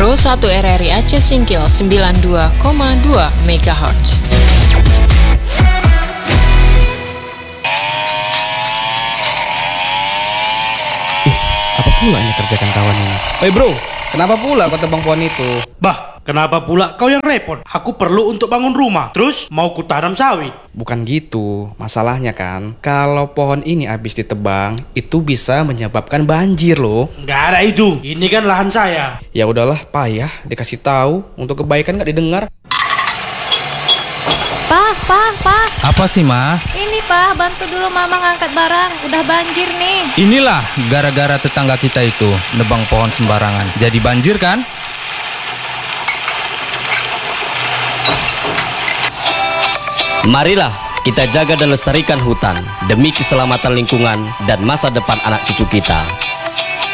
Radio 1 RRI Aceh Singkil 92,2 MHz. Apa pula ini kerjakan kawan ini? Oi bro, kenapa pula kau tebang pohon itu? Bah, kenapa pula kau yang repot? Aku perlu untuk bangun rumah. Terus mau ku tanam sawit. Bukan gitu, masalahnya kan kalau pohon ini habis ditebang, itu bisa menyebabkan banjir loh. Nggak ada itu. Ini kan lahan saya. Ya udahlah, payah dikasih tahu, untuk kebaikan nggak didengar. Pak. Apa sih, Ma? Ini Pak, bantu dulu Mama ngangkat barang. Udah banjir nih. Inilah gara-gara tetangga kita itu nebang pohon sembarangan. Jadi banjir kan? Marilah kita jaga dan lestarikan hutan demi keselamatan lingkungan dan masa depan anak cucu kita.